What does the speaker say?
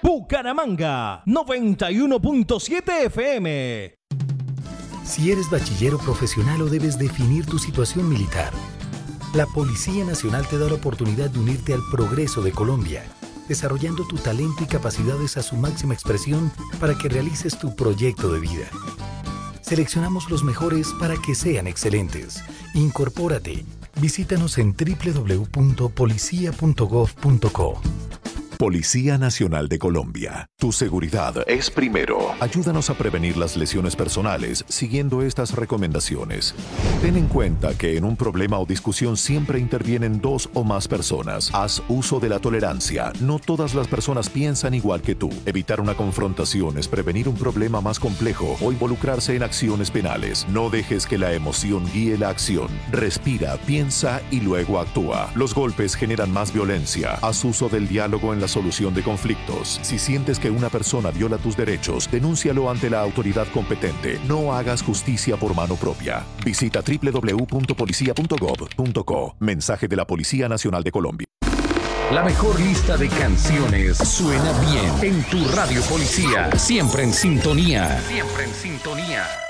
Bucaramanga, 91.7 FM. Si eres bachillero profesional o debes definir tu situación militar, la Policía Nacional te da la oportunidad de unirte al progreso de Colombia, desarrollando tu talento y capacidades a su máxima expresión para que realices tu proyecto de vida. Seleccionamos los mejores para que sean excelentes. Incorpórate. Visítanos en www.policia.gov.co. Policía Nacional de Colombia. Tu seguridad es primero. Ayúdanos a prevenir las lesiones personales siguiendo estas recomendaciones. Ten en cuenta que en un problema o discusión siempre intervienen dos o más personas. Haz uso de la tolerancia. No todas las personas piensan igual que tú. Evitar una confrontación es prevenir un problema más complejo o involucrarse en acciones penales. No dejes que la emoción guíe la acción. Respira, piensa y luego actúa. Los golpes generan más violencia. Haz uso del diálogo en la solución de conflictos. Si sientes que una persona viola tus derechos, denúncialo ante la autoridad competente. No hagas justicia por mano propia. Visita www.policia.gov.co. Mensaje de la Policía Nacional de Colombia. La mejor lista de canciones suena bien en tu radio policía. Siempre en sintonía. Siempre en sintonía.